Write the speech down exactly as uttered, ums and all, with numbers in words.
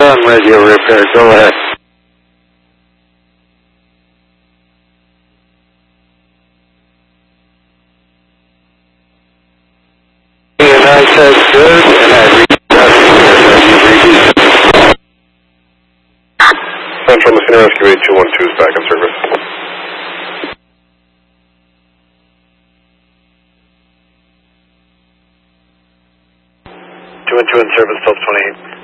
on radio repair. Go ahead. And I said good, and I reached out. Central Machine Rescue eight two one two is back in service. two one two in service, Phillips twenty-eight.